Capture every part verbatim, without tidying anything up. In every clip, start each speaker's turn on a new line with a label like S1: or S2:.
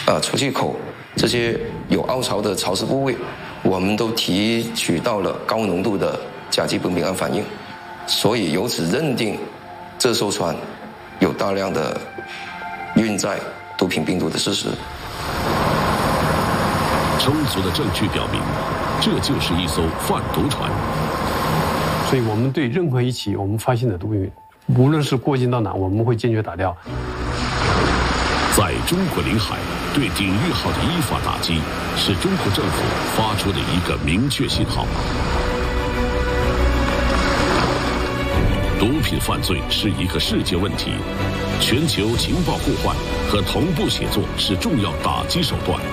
S1: 呃出气口这些有凹槽的潮湿部位，我们都提取到了高浓度的甲基苯丙胺反应，所以由此认定这艘船有大量的运载毒品病毒的事实。
S2: 充足的证据表明，这就是一艘贩毒船。
S3: 所以我们对任何一起我们发现的毒品，无论是过境到哪，我们会坚决打掉。
S2: 在中国领海对“鼎玉号”的依法打击，是中国政府发出的一个明确信号。毒品犯罪是一个世界问题，全球情报互换和同步协作是重要打击手段。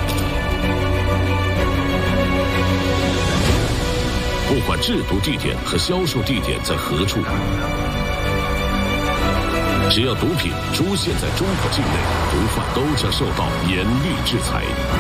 S2: 不管制毒地点和销售地点在何处，只要毒品出现在中国境内，毒贩都将受到严厉制裁。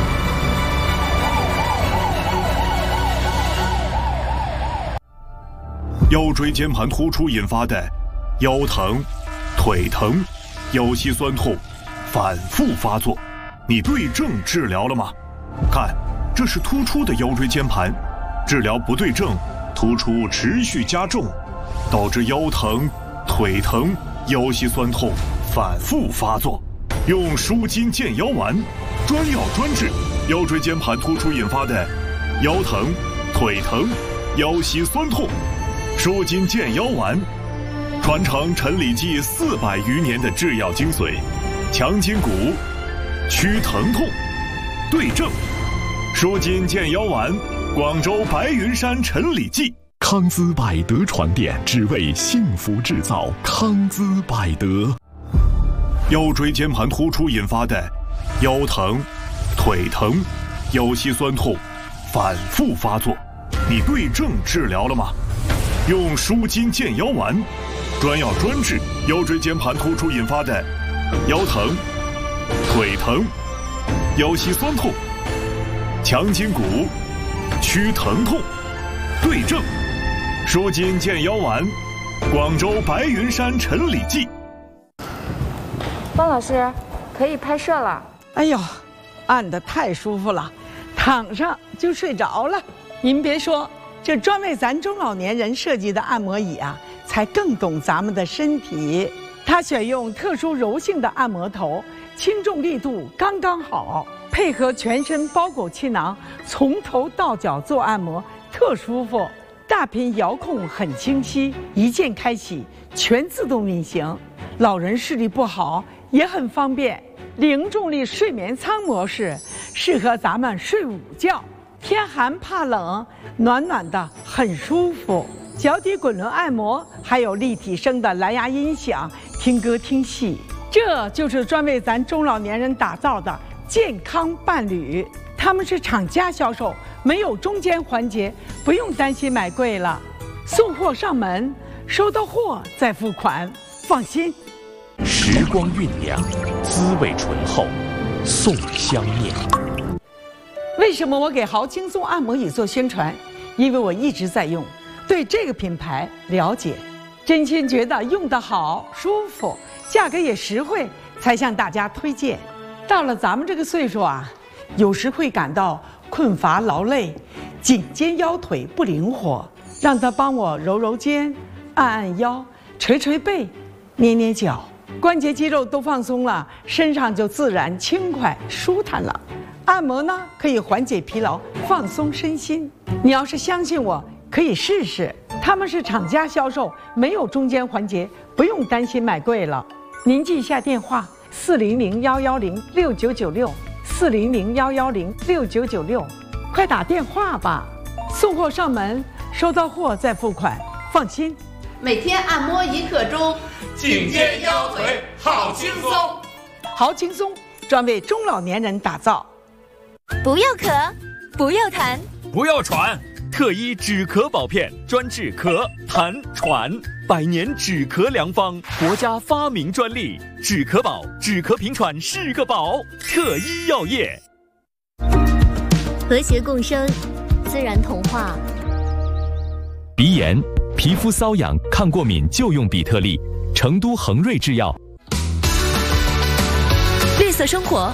S4: 腰椎间盘突出引发的腰疼、腿疼、腰膝酸痛反复发作，你对症治疗了吗？看，这是突出的腰椎间盘，治疗不对症，突出持续加重，导致腰疼、腿疼、腰膝酸痛反复发作。用舒筋健腰丸，专药专治腰椎间盘突出引发的腰疼、腿疼、腰膝酸痛。舒筋健腰丸，传承陈李济四百余年的制药精髓，强筋骨，祛疼痛，对症。舒筋健腰丸，广州白云山陈李济。
S5: 康姿百德床垫，只为幸福制造。康姿百德。
S4: 腰椎间盘突出引发的腰疼、腿疼、腰膝酸痛反复发作，你对症治疗了吗？用舒筋健腰丸，专药专治腰椎间盘突出引发的腰疼、腿疼、腰膝酸痛，强筋骨，祛疼痛，对症。舒筋健腰丸，广州白云山陈李济。
S6: 方老师，可以拍摄了。
S7: 哎呦，按得太舒服了，躺上就睡着了。您别说，这专为咱中老年人设计的按摩椅啊，才更懂咱们的身体。它选用特殊柔性的按摩头，轻重力度刚刚好，配合全身包裹气囊，从头到脚做按摩，特舒服。大屏遥控很清晰，一键开启，全自动运行。老人视力不好也很方便。零重力睡眠舱模式，适合咱们睡午觉。天寒怕冷，暖暖的很舒服。脚底滚轮按摩，还有立体声的蓝牙音响，听歌听戏。这就是专为咱中老年人打造的健康伴侣。他们是厂家销售，没有中间环节，不用担心买贵了。送货上门，收到货再付款，放心。
S5: 时光酝酿，滋味醇厚，送香面。
S7: 为什么我给豪轻松按摩椅做宣传？因为我一直在用，对这个品牌了解，真心觉得用得好、舒服，价格也实惠，才向大家推荐。到了咱们这个岁数啊，有时会感到困乏劳累，颈肩腰腿不灵活，让他帮我揉揉肩，按按腰，捶捶背，捏捏脚，关节肌肉都放松了，身上就自然轻快舒坦了。按摩呢，可以缓解疲劳，放松身心。你要是相信我，可以试试。他们是厂家销售，没有中间环节，不用担心买贵了。您记一下电话：四零零幺幺零六九九六，四零零幺幺零六九九六，快打电话吧。送货上门，收到货再付款，放心。
S8: 每天按摩一刻钟，
S9: 颈肩腰腿好轻松。
S7: 好轻松，专为中老年人打造。
S10: 不要咳，不要痰，
S9: 不要喘，
S11: 特医止咳宝片，专治咳、痰、喘，百年止咳良方，国家发明专利。止咳宝，止咳平喘是个宝。特医药业，
S10: 和谐共生，自然童话。
S5: 鼻炎、皮肤瘙痒、抗过敏就用比特利，成都恒瑞制药。
S10: 绿色生活。